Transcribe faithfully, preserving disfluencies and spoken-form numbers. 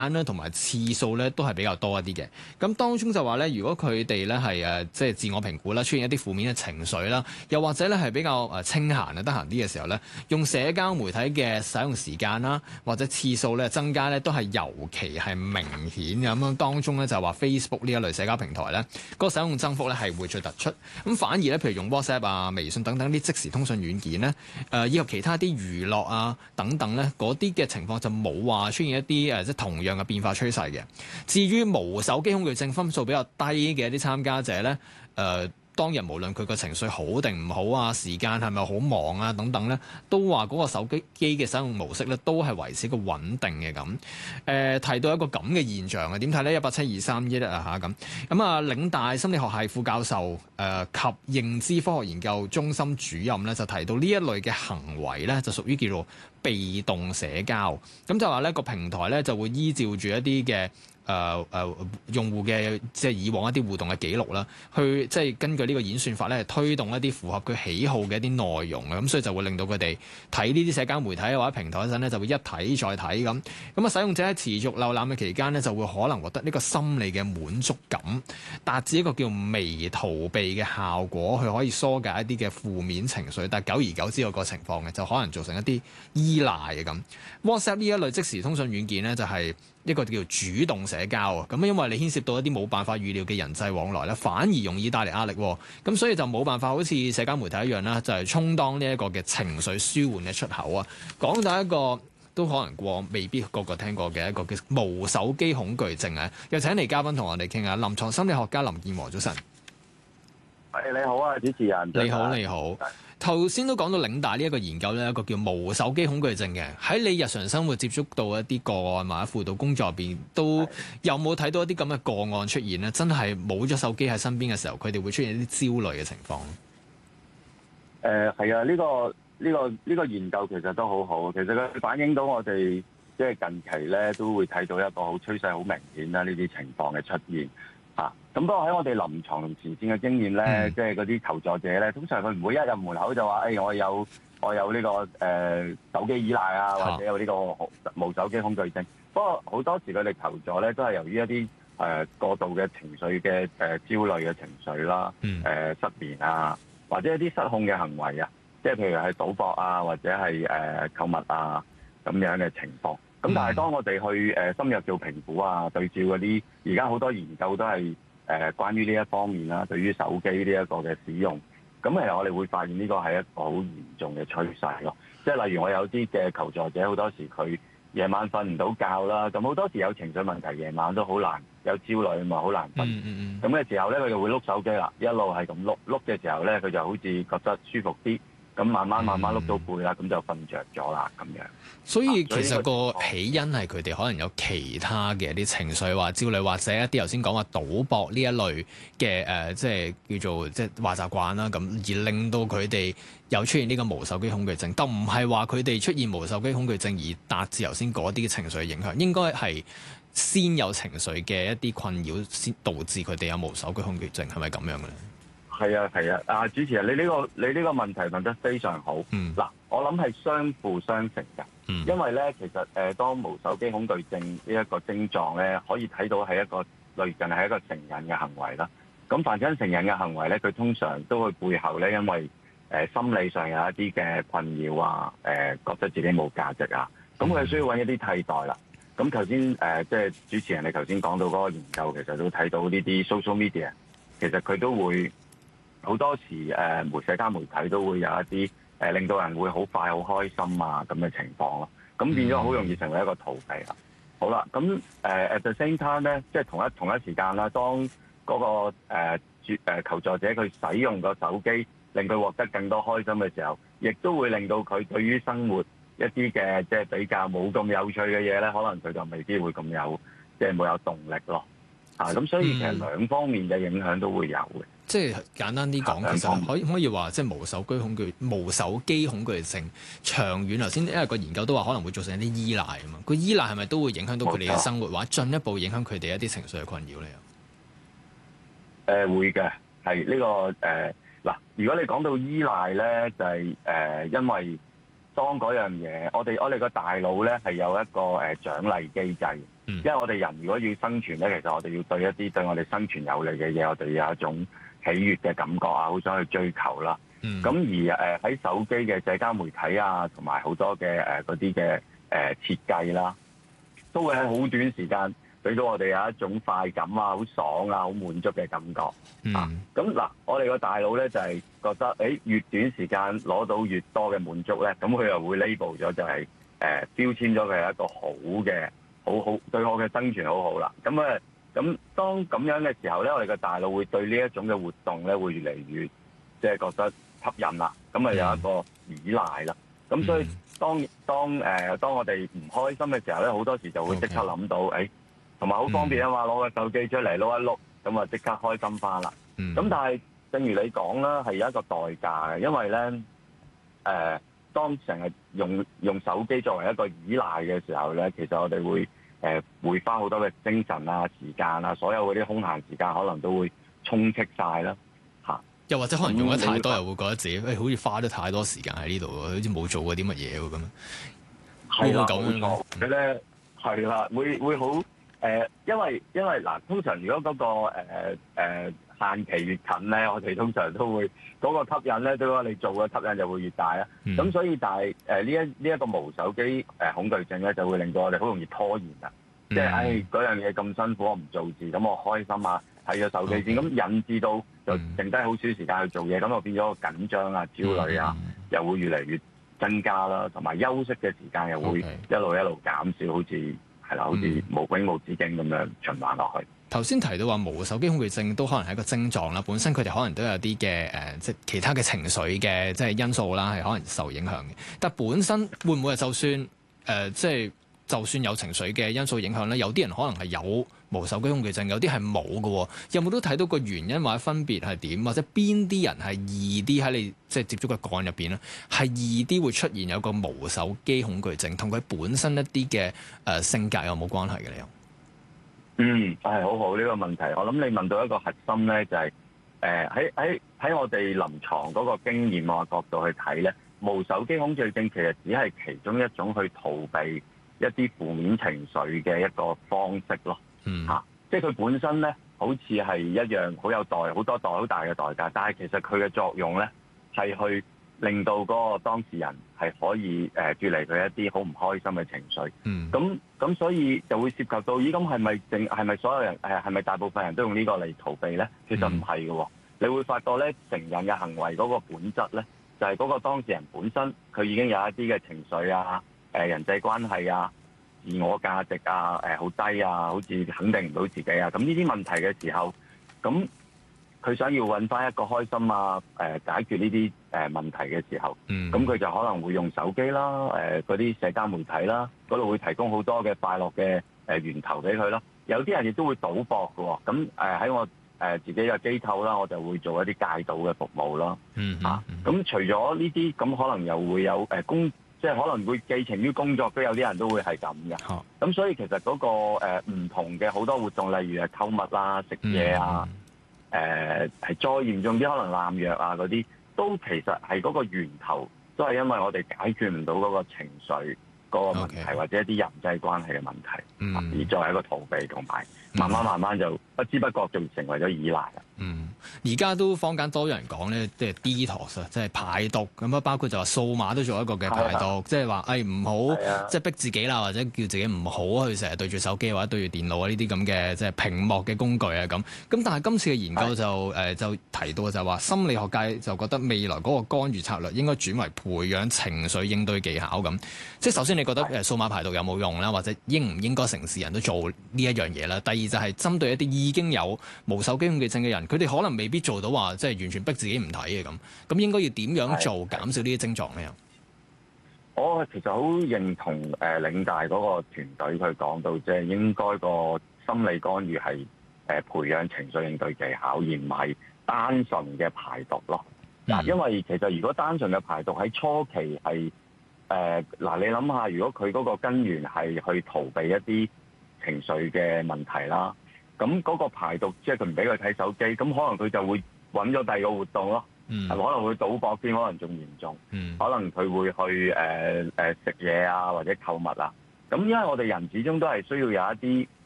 咧同埋次數咧都係比較多一啲嘅。咁當中就話咧，如果佢哋咧係誒即係自我評估啦，出現一啲負面嘅情緒啦，又或者咧係比較誒清閒啊、得閒啲嘅時候咧，用社交媒體嘅使用時間啦，或者次數咧增加咧，都係尤其係明顯嘅。咁樣當中咧就話 Facebook 呢一類社交平台咧，個使用增幅咧係會最突出。咁反而咧，譬如用 WhatsApp 啊、微信等等啲即時通訊軟件咧，誒、呃、以及其他啲娛樂啊等等咧，嗰啲嘅情況就冇話出現一啲誒即係同樣嘅變化趨勢嘅。至於無手機恐懼症分數比較低嘅一啲參加者咧，誒、呃、當日無論佢個情緒好定唔好啊，時間係咪好忙啊等等咧，都話嗰個手機機嘅使用模式咧都係維持一個穩定嘅咁。誒、呃、提到一個咁嘅現象啊，點睇咧？一八七二三一啊嚇咁。咁啊，嶺大心理學系副教授誒、呃、及認知科學研究中心主任咧就提到呢一類嘅行為咧就屬於叫做被動社交。咁就話咧個平台咧就會依照住一啲嘅誒、呃呃、用戶嘅即係以往一啲互動嘅記錄啦，去即係根據呢個演算法咧，推動一啲符合佢喜好嘅一啲內容啊，咁所以就會令到佢哋睇呢啲社交媒體或者平台嗰陣咧，就會一睇再睇咁。咁啊，使用者喺持續瀏覽嘅期間咧，就會可能獲得呢個心理嘅滿足感，達至一個叫微逃避嘅效果，佢可以疏解一啲嘅負面情緒。但係久而久之有個情況嘅，就可能造成一啲依賴嘅咁。WhatsApp 呢一類即時通訊軟件咧，就係、是。一個叫主動社交啊，咁因為你牽涉到一啲冇辦法預料嘅人際往來咧，反而容易帶嚟壓力，咁所以就冇辦法好似社交媒體一樣啦，就係、是、充當呢一個嘅情緒舒緩嘅出口啊。講到一個都可能過未必個個聽過嘅一個叫無手機恐懼症啊，又請嚟嘉賓同我哋傾下，臨床心理學家林健和，早晨。 係，你好啊，主持人。 你好，你好。頭先都講到嶺大呢一個研究咧，一個叫無手機恐懼症嘅，喺你日常生活接觸到一啲個案或者輔導工作入邊，都有冇睇到一啲咁嘅個案出現咧？真係冇咗手機喺身邊嘅時候，佢哋會出現一啲焦慮嘅情況。 誒係啊，呢、這個呢、這個呢、這個研究其實都好好，其實佢反映到我哋即係近期咧都會睇到一個好趨勢好明顯啦，呢啲情況嘅出現。咁、啊、不過喺我哋臨床同前線嘅經驗咧，嗯、即係嗰啲求助者咧，通常佢唔會一入門口就話，誒、哎、我有我有呢、這個誒、呃、手機依賴啊，或者有呢個無手機恐懼症。不過好多時佢哋求助咧，都係由於一啲誒、呃、過度嘅情緒嘅誒、呃、焦慮嘅情緒啦，誒、 嗯呃、失眠啊，或者一啲失控嘅行為啊，即係譬如係賭博啊，或者係誒、呃、購物啊咁樣嘅情況。咁、嗯、但係當我哋去誒深入做評估啊，對照嗰啲而家好多研究都係誒、呃、關於呢一方面啦，對於手機呢一個嘅使用，咁其實我哋會發現呢個係一個好嚴重嘅趨勢咯。即係例如我有啲嘅求助者，好多時佢夜晚瞓唔到覺啦，咁好多時有情緒問題，夜晚都好難有焦慮啊嘛，好難瞓。咁嘅、嗯嗯、時候咧，佢就會碌手機啦，一路係咁碌碌嘅時候咧，佢就好似覺得舒服啲。咁慢慢慢慢碌到背啦，咁、嗯、就瞓着咗啦，咁樣。 所以其實個起因係佢哋可能有其他嘅一啲情緒或焦慮，或者一啲頭先講話賭博呢一類嘅誒、呃，即係叫做即係壞習慣啦，咁而令到佢哋有出現呢個無手機恐懼症，都唔係話佢哋出現無手機恐懼症而達至頭先嗰啲嘅情緒影響，應該係先有情緒嘅一啲困擾，先導致佢哋有無手機恐懼症，係咪咁樣嘅咧？ 係啊，係啊，啊主持人，你呢、這個你呢個問題問得非常好。嗱、嗯，我諗係相輔相成㗎。嗯、因為咧，其實誒、呃，當無手機恐懼症呢一個症狀咧，可以睇到係一個類近係一個成癮嘅行為啦。咁凡親成癮嘅行為咧，佢通常都會背後咧，因為誒、呃、心理上有一啲嘅困擾啊，誒、呃、覺得自己冇價值啊，咁佢需要揾一啲替代啦。咁頭先誒，即係主持人你頭先講到嗰個研究，其實都睇到呢啲 social media，其實佢都會。好多時誒，媒社交媒體都會有一啲誒、呃，令到人會好快好開心啊咁嘅情況咯。咁變咗好容易成為一個逃避啦。好啦，咁誒、呃、at the same time 咧，即係同一同一時間啦，當嗰、那個誒誒、呃、求助者佢使用個手機，令佢獲得更多開心嘅時候，亦都會令到佢對於生活一啲嘅即係比較冇咁有趣嘅嘢咧，可能佢就未必會咁有即係冇有動力咯。啊，咁所以其實兩方面嘅影響都會有嘅。 即係簡單啲講，其實可以可以話，即係無手機恐懼、無手機恐懼症長遠頭先，因為個研究都話可能會造成一啲依賴啊嘛。個依賴係咪都會影響到佢哋嘅生活，或者進一步影響佢哋一啲情緒嘅困擾咧？ 誒、呃、會嘅，係呢、這個誒嗱、呃。如果你講到依賴咧，就係、是、誒、呃，因為當嗰樣嘢，我哋我哋個大腦咧係有一個誒獎勵機制。 因為我哋人如果要生存咧，其實我哋要對一啲對我哋生存有利嘅嘢，我哋有一種喜悅嘅感覺啊，好想去追求啦。咁、嗯、而誒喺、呃、手機嘅社交媒體啊，同埋好多嘅誒嗰啲嘅誒設計啦，都會喺好短時間俾到我哋有一種快感啊，好爽啊，好滿足嘅感覺。嗯、啊，咁嗱，我哋個大腦咧就係、是、覺得，誒、欸、越短時間攞到越多嘅滿足咧，咁佢又會 label 咗就係、是、誒、呃、標籤咗佢係一個好嘅，好好對我嘅生存好好啦。咁誒，咁當咁樣嘅時候咧，我哋個大腦會對呢一種嘅活動咧，會越嚟越即係、就是、覺得吸引啦。咁啊有一個依賴啦。咁所以當當誒、呃、當我哋唔開心嘅時候咧，好多時就會即刻諗到，誒同埋好方便啊嘛，攞個手機出嚟碌一碌。咁啊，即刻開心翻啦！咁、嗯、但係，正如你講啦，係有一個代價嘅，因為咧，誒、呃，當成日用用手機作為一個依賴嘅時候咧，其實我哋會誒、呃、會花好多嘅精神啊、時間啊，所有嗰啲空閒時間可能都會充斥晒啦，嚇！ 又或者可能用得太多，又會覺得自己誒、哎、好似花咗太多時間喺呢度喎，好似冇做過啲乜嘢喎咁樣。 係啦，冇錯，佢咧係啦，會會好。誒、呃，因為因為嗱，通常如果嗰、那個誒、呃呃、限期越近咧，我哋通常都會嗰、那個吸引咧，對我哋做嘅吸引就會越大啦。咁、嗯、所以但係誒呢一呢一、這個無手機誒、呃、恐懼症咧，就會令到我哋好容易拖延啊。嗯、即係誒嗰樣嘢咁辛苦，我唔做字，咁我開心啊，睇咗手機先，咁、嗯、引致到就剩低好少時間去做嘢，咁就變咗個緊張啊、焦慮啊，嗯、又會越嚟越增加啦，同埋休息嘅時間又會一路一路減少，好似。係啦，好似無永無止境咁樣循環落去。 頭先、嗯、提到話無手機恐懼症都可能係一個症狀啦，本身佢哋可能都有啲嘅誒，即係其他嘅情緒嘅即係因素啦，係可能受影響嘅。但本身會唔會係就算誒、呃，即係就算有情緒嘅因素影響咧，有啲人可能係有無手機恐懼症，有啲係冇嘅。有冇都睇到個原因或者分別係點，或者邊啲人係易啲喺你即係接觸嘅個案入邊咧，係易啲會出現有個無手機恐懼症，同佢本身一啲嘅誒性格有冇關係嘅咧？ 嗯，係好好呢個問題。我諗你問到一個核心咧，就係誒喺喺喺我哋臨床嗰個經驗啊角度去睇咧，無手機恐懼症其實只係其中一種去逃避一啲負面情緒嘅一個方式咯。嗯，嚇、啊，即係佢本身咧，好似係一樣好有代好多代好大嘅代價，但係其實佢嘅作用咧係去令到嗰個當事人係可以誒脫離佢一啲好唔開心嘅情緒。嗯，咁咁所以就會涉及到，咦？咁係咪淨係咪所有人誒係咪大部分人都用呢個嚟逃避咧？其實唔係嘅，你會發覺咧，成人嘅行為嗰個本質咧，就係、是、嗰個當事人本身佢已經有一啲嘅情緒啊、誒人際關係啊、自我價值啊、誒好低啊，好似肯定唔到自己啊，咁呢啲問題嘅時候，咁佢想要揾翻一個開心啊、誒、呃、解決呢啲誒問題嘅時候，咁佢、嗯、就可能會用手機啦、誒嗰啲社交媒體啦，嗰度會提供好多嘅快樂嘅誒源頭俾佢咯。有啲人亦都會賭博嘅喎，咁誒喺我誒、呃、自己嘅機構啦，我就會做一啲戒賭嘅服務咯。嗯嗯、啊，咁除咗呢啲，咁可能又會有誒、呃、工，即係可能會寄情於工作，都有啲人都會係咁嘅。咁、嗯、所以其實嗰、那個誒唔、呃、同嘅好多活動，例如係購物啦、食嘢啊。嗯誒係、呃、再嚴重啲，可能濫藥啊嗰啲，都其實係嗰個源頭，都係因為我哋解決唔到嗰個情緒嗰個問題，Okay. 或者一啲人際關係嘅問題，嗯、而作為一個逃避，同埋慢慢慢慢就不知不覺就成為咗依賴啦。嗯， 而家都坊間多人講咧，即係 detox 即係排毒咁啊，包括就話數碼都做一個嘅排毒，即係話誒唔好即係逼自己啦，或者叫自己唔好去成日對住手機或者對住電腦啊呢啲咁嘅即係屏幕嘅工具啊咁。咁但係今次嘅研究就誒、呃、就提到就係話心理學界就覺得未來嗰個干預策略應該轉為培養情緒應對技巧咁。即係首先你覺得誒數碼排毒有冇用啦，或者應唔應該城市人都做呢一樣嘢啦？第二就係針對一啲已經有無手機恐懼症嘅人。佢哋可能未必做到話，即係完全逼自己唔睇嘅咁。咁應該要點樣做減少呢啲症狀咧？ 我其實好認同誒、呃、領大嗰個團隊佢講到，即係應該個心理干預係誒培養情緒應對技巧，而唔係單純嘅排毒咯。嗱、嗯，因為其實如果單純嘅排毒喺初期係誒嗱，你諗下，如果佢嗰個根源係去逃避一啲情緒嘅問題啦。咁嗰個排毒，即係佢唔俾佢睇手機，咁可能佢就會揾咗第二個活動咯，係、嗯、可能會賭博先，可能仲嚴重，嗯、可能佢會去誒誒食嘢啊，或者購物啊， 咁因為我哋人始終都係需要有一啲